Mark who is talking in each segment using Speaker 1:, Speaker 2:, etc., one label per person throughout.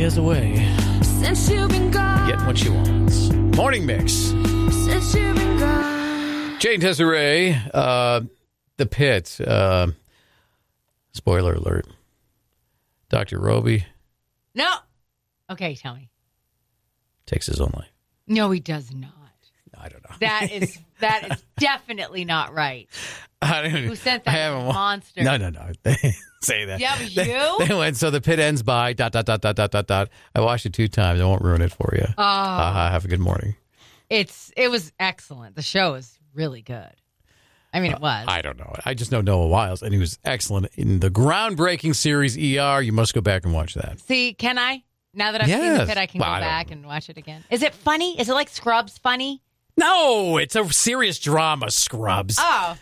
Speaker 1: has a way
Speaker 2: Since you've been gone.
Speaker 1: getting what she wants. Morning Mix.
Speaker 2: Since you've been gone.
Speaker 1: Jane Desiree, The Pit. Spoiler alert. Dr. Roby
Speaker 3: No. Okay, tell me.
Speaker 1: takes his own life.
Speaker 3: No, he does not.
Speaker 1: I don't know.
Speaker 3: That is definitely not right.
Speaker 1: I don't,
Speaker 3: Who sent
Speaker 1: I
Speaker 3: that
Speaker 1: haven't
Speaker 3: monster?
Speaker 1: No. They didn't say that.
Speaker 3: Yeah, it was you?
Speaker 1: They went, so the pit ends by ... I watched it 2 times. I won't ruin it for you. Have a good morning.
Speaker 3: It was excellent. The show is really good. I mean, it was.
Speaker 1: I don't know. I just know Noah Wiles, and he was excellent in the groundbreaking series ER. You must go back and watch that.
Speaker 3: See, can I? Now that I've seen the pit, I can go back and watch it again. Is it funny? Is it like Scrubs funny?
Speaker 1: No, it's a serious drama, Scrubs.
Speaker 3: Oh.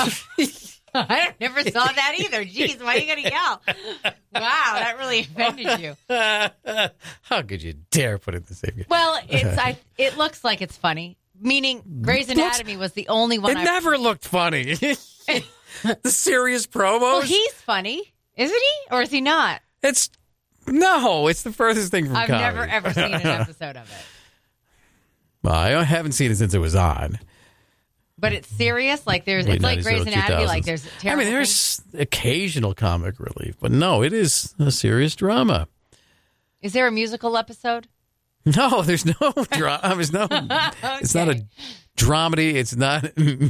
Speaker 3: I never saw that either. Jeez, why are you going to yell? Wow, that really offended you.
Speaker 1: How could you dare put it in the same game?
Speaker 3: Well, it looks like it's funny. Meaning, Grey's Anatomy was the only one.
Speaker 1: It never looked funny. The serious promos.
Speaker 3: Well, he's funny, isn't he, or is he not?
Speaker 1: It's the furthest thing from
Speaker 3: I've
Speaker 1: comedy.
Speaker 3: never ever seen an episode of it.
Speaker 1: Well, I haven't seen it since it was on.
Speaker 3: But it's serious. Like
Speaker 1: Late
Speaker 3: it's like
Speaker 1: 90s,
Speaker 3: Grey's
Speaker 1: early
Speaker 3: Anatomy.
Speaker 1: 2000s.
Speaker 3: Like there's terrible.
Speaker 1: there's occasional comic relief, but no, it is a serious drama.
Speaker 3: Is there a musical episode?
Speaker 1: No, there's no drama. There's no. It's not a dramedy. It's not.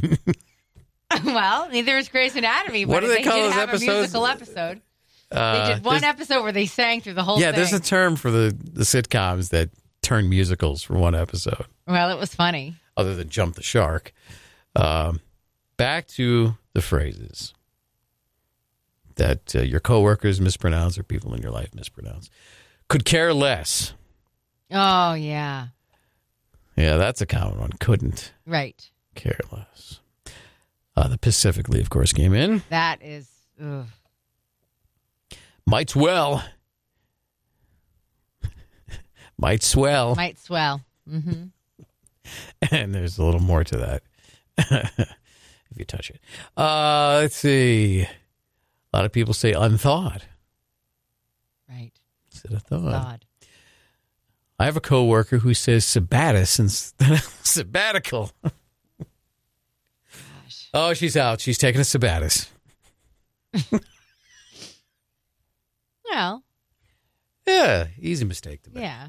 Speaker 3: Well, neither is Grey's Anatomy. But
Speaker 1: What do they call
Speaker 3: did
Speaker 1: those
Speaker 3: have
Speaker 1: episodes?
Speaker 3: A musical episode. They did one episode where they sang through the whole thing.
Speaker 1: There's a term for the sitcoms that turn musicals for one episode.
Speaker 3: Well, it was funny.
Speaker 1: Other than Jump the Shark. Back to the phrases that your coworkers mispronounce or people in your life mispronounce. Could care less.
Speaker 3: Oh, yeah.
Speaker 1: Yeah, that's a common one. Couldn't
Speaker 3: Right.
Speaker 1: care less. The Pacifically, of course, came in.
Speaker 3: That is... Ugh.
Speaker 1: Might swell. Might swell.
Speaker 3: Might swell. Mm-hmm.
Speaker 1: And there's a little more to that. If you touch it. Let's see. A lot of people say unthawed.
Speaker 3: Right.
Speaker 1: Instead of thawed.
Speaker 3: God.
Speaker 1: I have a coworker who says sabbatus instead of sabbatical.
Speaker 3: Gosh.
Speaker 1: Oh, she's out. She's taking a sabbatus.
Speaker 3: Well.
Speaker 1: Yeah, easy mistake to make.
Speaker 3: Yeah.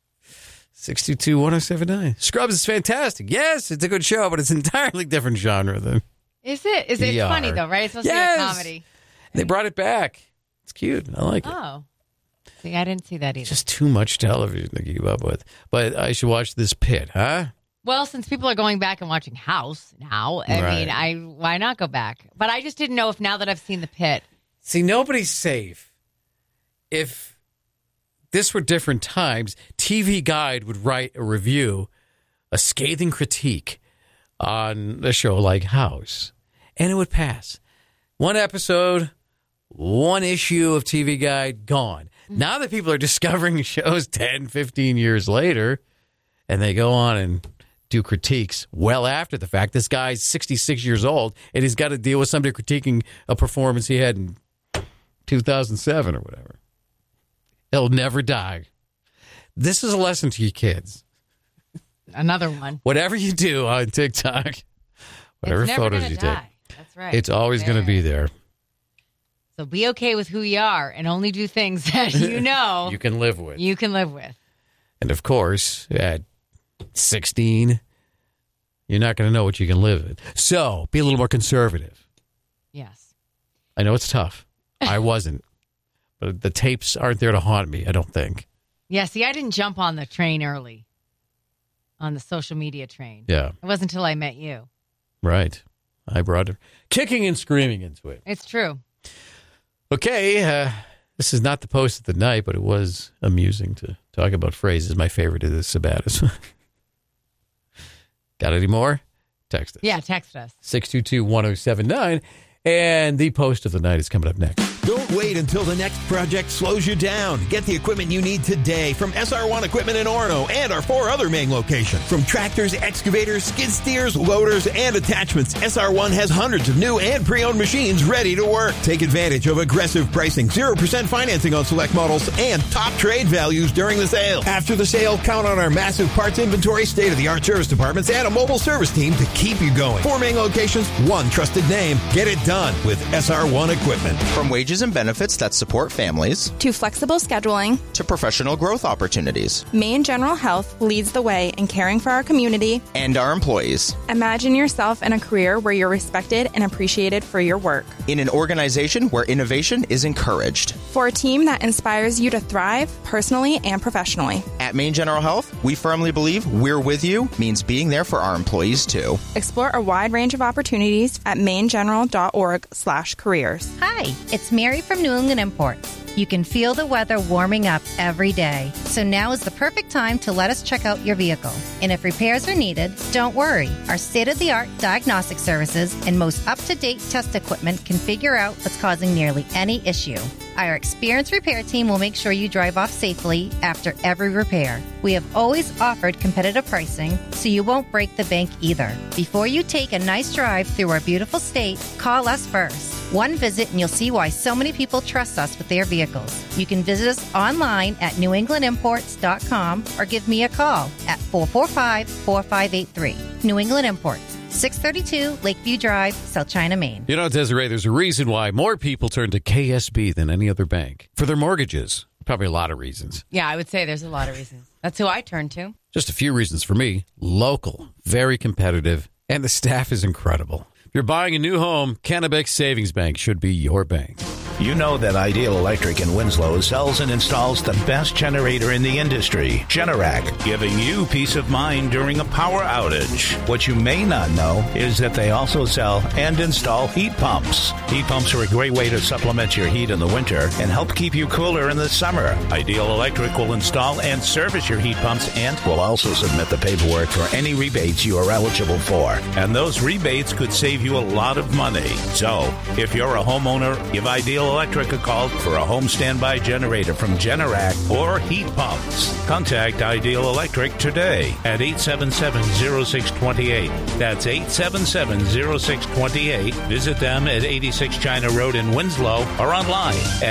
Speaker 1: 622-1079. Scrubs is fantastic. Yes, it's a good show, but it's an entirely different genre than
Speaker 3: Is it? Is it
Speaker 1: ER.
Speaker 3: funny, though, right? It's supposed to be a comedy.
Speaker 1: They brought it back. It's cute. I like it.
Speaker 3: Oh. See, I didn't see that either.
Speaker 1: Just too much television to keep up with. But I should watch this Pit, huh?
Speaker 3: Well, since people are going back and watching House now, I mean, why not go back? But I just didn't know if now that I've seen The Pit.
Speaker 1: See, nobody's safe. If this were different times, TV Guide would write a review, a scathing critique on a show like House, and it would pass. One episode, one issue of TV Guide, gone. Now that people are discovering shows 10, 15 years later, and they go on and do critiques well after the fact. This guy's 66 years old, and he's got to deal with somebody critiquing a performance he had in 2007 or whatever. He'll never die. This is a lesson to you kids.
Speaker 3: Another one.
Speaker 1: Whatever you do on TikTok, whatever
Speaker 3: It's never
Speaker 1: photos
Speaker 3: gonna
Speaker 1: you
Speaker 3: die.
Speaker 1: take,
Speaker 3: That's right.
Speaker 1: it's always going to be there.
Speaker 3: So be okay with who you are and only do things that you know
Speaker 1: You can live with.
Speaker 3: you can live with.
Speaker 1: And of course, at 16, you're not going to know what you can live with. So be a little more conservative.
Speaker 3: Yes.
Speaker 1: I know it's tough. I wasn't. But the tapes aren't there to haunt me, I don't think.
Speaker 3: Yeah, see, I didn't jump on the train early, on the social media train.
Speaker 1: Yeah.
Speaker 3: It wasn't until I met you.
Speaker 1: Right. I brought it kicking and screaming into it.
Speaker 3: It's true.
Speaker 1: Okay, this is not the post of the night, but it was amusing to talk about phrases. My favorite is Sabatis. Got any more? Text us.
Speaker 3: Yeah, text us.
Speaker 1: 622-1079. And the post of the night is coming up next.
Speaker 4: Don't wait until the next project slows you down. Get the equipment you need today from SR1 Equipment in Orono and our 4 other main locations. From tractors, excavators, skid steers, loaders, and attachments, SR1 has hundreds of new and pre-owned machines ready to work. Take advantage of aggressive pricing, 0% financing on select models, and top trade values during the sale. After the sale, count on our massive parts inventory, state-of-the-art service departments, and a mobile service team to keep you going. 4 main locations, 1 trusted name. Get it done with SR1 Equipment.
Speaker 5: From wages and benefits that support families,
Speaker 6: to flexible scheduling,
Speaker 5: to professional growth opportunities,
Speaker 6: Maine General Health leads the way in caring for our community
Speaker 5: and our employees.
Speaker 6: Imagine yourself in a career where you're respected and appreciated for your work.
Speaker 5: In an organization where innovation is encouraged.
Speaker 6: For a team that inspires you to thrive personally and professionally.
Speaker 5: At Maine General Health, we firmly believe we're with you means being there for our employees too.
Speaker 6: Explore a wide range of opportunities at mainegeneral.org/careers.
Speaker 7: Hi, it's Mary from New England Imports. You can feel the weather warming up every day, so now is the perfect time to let us check out your vehicle. And if repairs are needed, don't worry. Our state-of-the-art diagnostic services and most up-to-date test equipment can figure out what's causing nearly any issue. Our experienced repair team will make sure you drive off safely after every repair. We have always offered competitive pricing, so you won't break the bank either. Before you take a nice drive through our beautiful state, call us first. One visit and you'll see why so many people trust us with their vehicles. You can visit us online at newenglandimports.com or give me a call at 445-4583. New England Imports, 632 Lakeview Drive, South China, Maine.
Speaker 1: You know, Desiree, there's a reason why more people turn to KSB than any other bank for their mortgages. Probably a lot of reasons.
Speaker 3: Yeah, I would say there's a lot of reasons. That's who I turn to.
Speaker 1: Just a few reasons for me. Local, very competitive, and the staff is incredible. If you're buying a new home, Kennebec Savings Bank should be your bank.
Speaker 8: You know that Ideal Electric in Winslow sells and installs the best generator in the industry, Generac, giving you peace of mind during a power outage. What you may not know is that they also sell and install heat pumps. Heat pumps are a great way to supplement your heat in the winter and help keep you cooler in the summer. Ideal Electric will install and service your heat pumps and will also submit the paperwork for any rebates you are eligible for. And those rebates could save you a lot of money. So, if you're a homeowner, give Ideal Electric a call for a home standby generator from Generac or heat pumps. Contact Ideal Electric today at 877-0628. That's 877-0628. Visit them at 86 China Road in Winslow or online at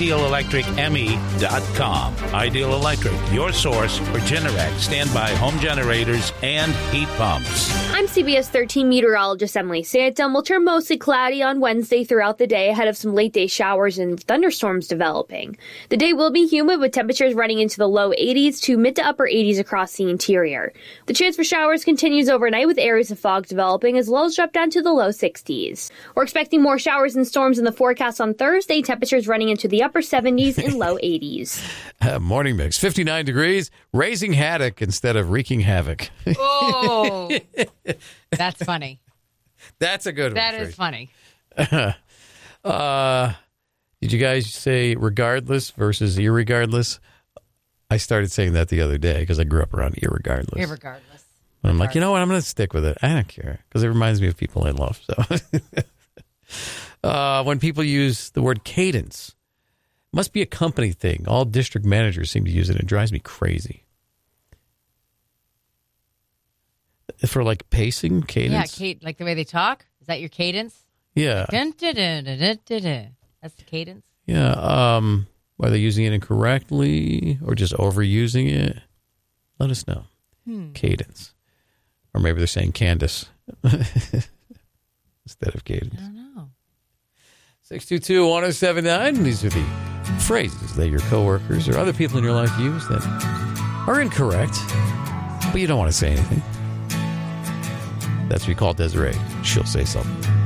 Speaker 8: idealelectricme.com. Ideal Electric, your source for Generac standby home generators and heat pumps.
Speaker 9: I'm CBS 13 meteorologist Emily Santom. Will turn mostly cloudy on Wednesday throughout the day ahead of some late-day showers and thunderstorms developing. The day will be humid with temperatures running into the low 80s to mid to upper 80s across the interior. The chance for showers continues overnight with areas of fog developing as lows drop down to the low 60s. We're expecting more showers and storms in the forecast on Thursday, temperatures running into the upper 70s and low 80s.
Speaker 1: Morning mix, 59 degrees, raising haddock instead of wreaking havoc.
Speaker 3: Oh, that's funny.
Speaker 1: That's a good one.
Speaker 3: That is funny.
Speaker 1: Did you guys say regardless versus irregardless? I started saying that the other day because I grew up around irregardless.
Speaker 3: Irregardless.
Speaker 1: And I'm like, you know what? I'm going to stick with it. I don't care because it reminds me of people I love. So, when people use the word cadence, it must be a company thing. All district managers seem to use it. It drives me crazy. For like pacing, cadence?
Speaker 3: Yeah, like the way they talk. Is that your cadence?
Speaker 1: Yeah.
Speaker 3: Dun, dun, dun, dun, dun, dun, dun. That's the cadence?
Speaker 1: Yeah. Are they using it incorrectly or just overusing it? Let us know. Cadence. Or maybe they're saying Candace instead of cadence.
Speaker 3: I don't know.
Speaker 1: 622-1079. These are the phrases that your coworkers or other people in your life use that are incorrect, but you don't want to say anything. That's what we call Desiree. She'll say something.